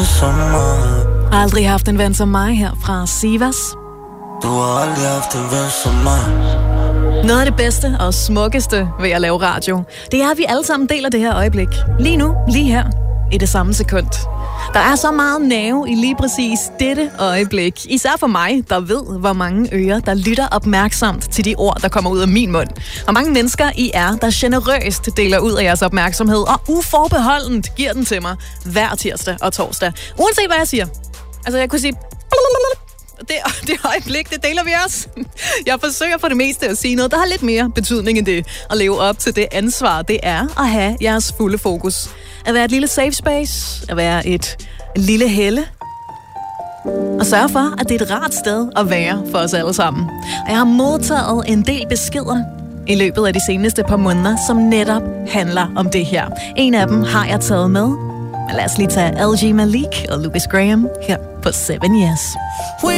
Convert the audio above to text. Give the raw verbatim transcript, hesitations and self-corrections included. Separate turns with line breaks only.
som mig.
Aldrig haft en ven som mig her fra Sivas.
Du har aldrig haft en ven som mig.
Noget af det bedste og smukkeste ved at lave radio, det er, at vi alle sammen deler det her øjeblik. Lige nu, lige her, i det samme sekund. Der er så meget nerve i lige præcis dette øjeblik. Især for mig, der ved, hvor mange ører, der lytter opmærksomt til de ord, der kommer ud af min mund. Hvor mange mennesker I er, der generøst deler ud af jeres opmærksomhed og uforbeholdent giver den til mig hver tirsdag og torsdag. Uanset hvad jeg siger. Altså, jeg kunne sige... Det, det øjeblik, det deler vi også. Jeg forsøger for det meste at sige noget, der har lidt mere betydning end det. At leve op til det ansvar, det er at have jeres fulde fokus. At være et lille safe space. At være et lille helle. Og sørge for, at det er et rart sted at være for os alle sammen. Og jeg har modtaget en del beskeder i løbet af de seneste par måneder, som netop handler om det her. En af dem har jeg taget med. Lad os lige tage L G Malik og Lucas Graham her på Seven Years.